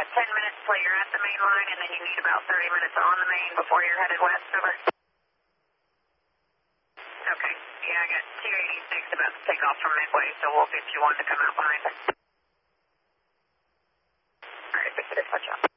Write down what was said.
got 10 minutes till you're at the main line, and then you need about 30 minutes on the main before you're headed west, over. Okay, yeah, I got 286 about to take off from Midway, so we'll get you one to come out behind us. Alright, fix it, touch off.